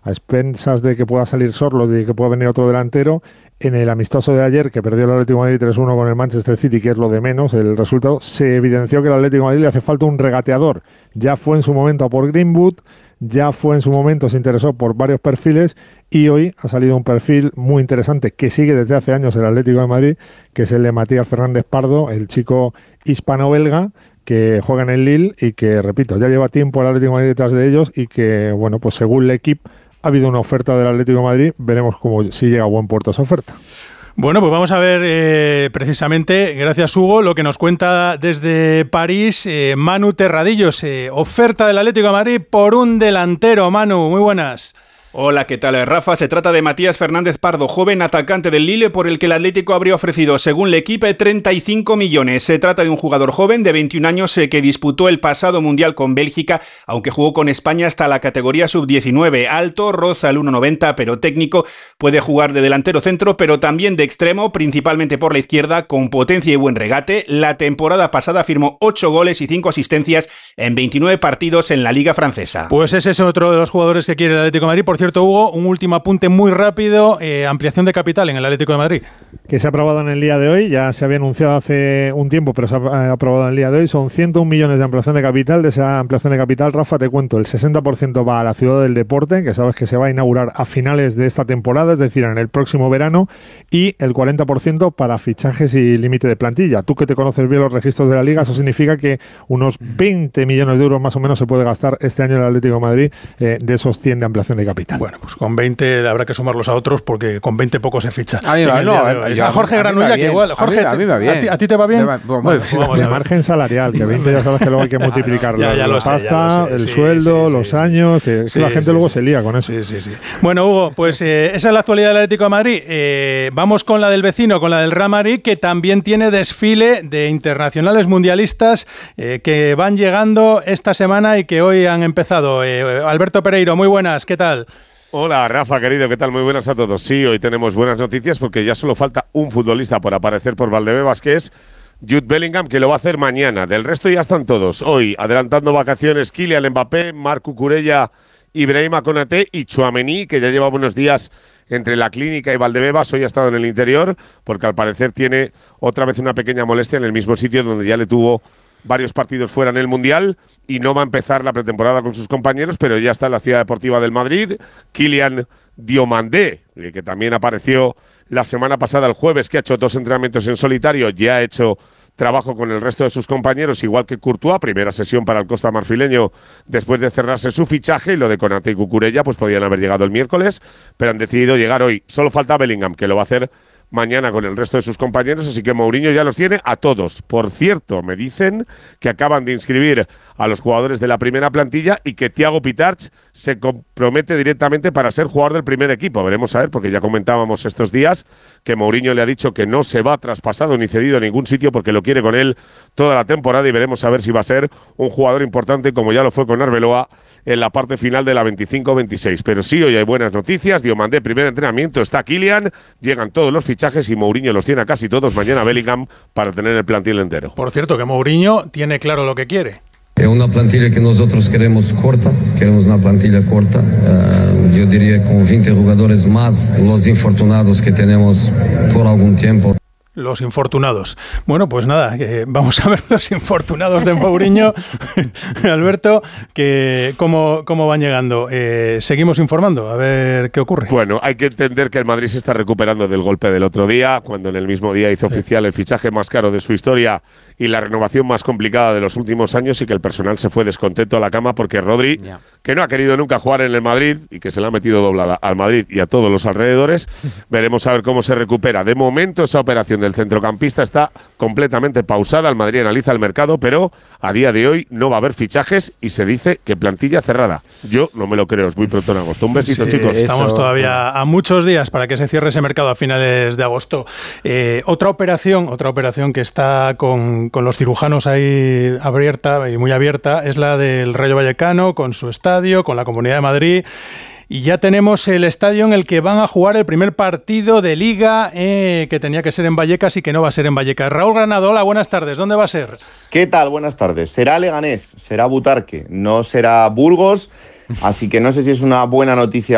a expensas de que pueda salir Sorlo, de que pueda venir otro delantero. En el amistoso de ayer, que perdió el Atlético de Madrid 3-1 con el Manchester City, que es lo de menos, el resultado, se evidenció que el Atlético de Madrid le hace falta un regateador. Ya fue en su momento a por Greenwood, ya fue en su momento, se interesó por varios perfiles, y hoy ha salido un perfil muy interesante que sigue desde hace años el Atlético de Madrid, que es el de Matías Fernández Pardo, el chico hispano-belga, que juega en el Lille y que, repito, ya lleva tiempo el Atlético de Madrid detrás de ellos y que, bueno, pues según el equipo, ha habido una oferta del Atlético de Madrid, veremos si llega a buen puerto esa oferta. Bueno, pues vamos a ver precisamente, gracias Hugo, lo que nos cuenta desde París Manu Terradillos, oferta del Atlético de Madrid por un delantero. Manu, muy buenas. Hola, ¿qué tal, Rafa? Se trata de Matías Fernández Pardo, joven atacante del Lille, por el que el Atlético habría ofrecido, según el equipo, 35 millones. Se trata de un jugador joven de 21 años que disputó el pasado Mundial con Bélgica, aunque jugó con España hasta la categoría sub-19. Alto, roza el 1,90, pero técnico, puede jugar de delantero centro, pero también de extremo, principalmente por la izquierda, con potencia y buen regate. La temporada pasada firmó 8 goles y 5 asistencias en 29 partidos en la Liga Francesa. Pues ese es otro de los jugadores que quiere el Atlético de Madrid. Por cierto, Hugo, un último apunte muy rápido, ampliación de capital en el Atlético de Madrid. Que se ha aprobado en el día de hoy, ya se había anunciado hace un tiempo, pero se ha aprobado en el día de hoy, son 101 millones de ampliación de capital. De esa ampliación de capital, Rafa, te cuento, el 60% va a la Ciudad del Deporte, que sabes que se va a inaugurar a finales de esta temporada, es decir, en el próximo verano, y el 40% para fichajes y límite de plantilla. Tú que te conoces bien los registros de la Liga, eso significa que unos 20 millones de euros más o menos se puede gastar este año el Atlético de Madrid de esos 100 de ampliación de capital. Bueno, pues con 20 habrá que sumarlos a otros porque con 20 poco se ficha. A mí a Jorge Granulla, que igual. Jorge, a mí me va bien. ¿A ti te va bien? Vamos, el margen salarial, que 20 ya sabes que luego hay que multiplicarlo. La pasta, el sueldo, los años, que la gente luego se lía con eso. Sí. Bueno, Hugo, pues esa es la actualidad del Atlético de Madrid. Vamos con la del vecino, con la del Real Madrid, que también tiene desfile de internacionales mundialistas que van llegando esta semana y que hoy han empezado. Alberto Pereiro, muy buenas, ¿qué tal? Hola Rafa, querido, ¿qué tal? Muy buenas a todos. Sí, hoy tenemos buenas noticias porque ya solo falta un futbolista por aparecer por Valdebebas, que es Jude Bellingham, que lo va a hacer mañana. Del resto ya están todos. Hoy, adelantando vacaciones, Kylian Mbappé, Marc Cucurella, Ibrahima Konaté y Tchouaméni, que ya lleva buenos días entre la clínica y Valdebebas. Hoy ha estado en el interior porque al parecer tiene otra vez una pequeña molestia en el mismo sitio donde ya le tuvo varios partidos fuera en el Mundial y no va a empezar la pretemporada con sus compañeros, pero ya está en la Ciudad Deportiva del Madrid. Kylian Diomandé, que también apareció la semana pasada, el jueves, que ha hecho 2 entrenamientos en solitario, ya ha hecho trabajo con el resto de sus compañeros, igual que Courtois, primera sesión para el Costa Marfileño después de cerrarse su fichaje, y lo de Konaté y Cucurella pues podían haber llegado el miércoles, pero han decidido llegar hoy. Solo falta Bellingham, que lo va a hacer mañana con el resto de sus compañeros, así que Mourinho ya los tiene a todos. Por cierto, me dicen que acaban de inscribir a los jugadores de la primera plantilla y que Thiago Pitarch se compromete directamente para ser jugador del primer equipo. Veremos a ver, porque ya comentábamos estos días que Mourinho le ha dicho que no se va traspasado ni cedido a ningún sitio porque lo quiere con él toda la temporada, y veremos a ver si va a ser un jugador importante como ya lo fue con Arbeloa en la parte final de la 25-26. Pero sí, hoy hay buenas noticias. Diomandé, primer entrenamiento, está Kylian, llegan todos los fichajes y Mourinho los tiene a casi todos. Mañana Bellingham para tener el plantel entero. Por cierto, que Mourinho tiene claro lo que quiere. Es una plantilla que nosotros queremos corta, queremos una plantilla corta, yo diría con 20 jugadores más los infortunados que tenemos por algún tiempo. Los infortunados. Bueno, pues nada, vamos a ver los infortunados de Mourinho. Alberto, que cómo van llegando. Seguimos informando, a ver qué ocurre. Bueno, hay que entender que el Madrid se está recuperando del golpe del otro día, cuando en el mismo día hizo oficial el fichaje más caro de su historia y la renovación más complicada de los últimos años, y que el personal se fue descontento a la cama porque Rodri, que no ha querido nunca jugar en el Madrid y que se le ha metido doblada al Madrid y a todos los alrededores, veremos a ver cómo se recupera. De momento esa operación del centrocampista está completamente pausada. El Madrid analiza el mercado, pero a día de hoy no va a haber fichajes y se dice que plantilla cerrada. Yo no me lo creo, es muy pronto en agosto. Un besito, chicos. Estamos todavía a muchos días para que se cierre ese mercado a finales de agosto. Otra operación que está con los cirujanos ahí abierta y muy abierta es la del Rayo Vallecano, con su estadio, con la Comunidad de Madrid. Y ya tenemos el estadio en el que van a jugar el primer partido de Liga, que tenía que ser en Vallecas y que no va a ser en Vallecas. Raúl Granado, hola, buenas tardes. ¿Dónde va a ser? ¿Qué tal? Buenas tardes. Será Leganés, será Butarque, no será Burgos, así que no sé si es una buena noticia